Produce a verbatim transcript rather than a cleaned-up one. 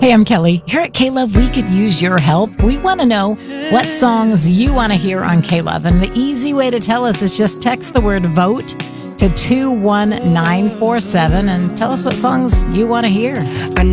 Hey, I'm Kelly. Here at K-Love, we could use your help. We want to know what songs you want to hear on K-Love. And the easy way to tell us is just text the word VOTE to two one nine four seven and tell us what songs you want to hear.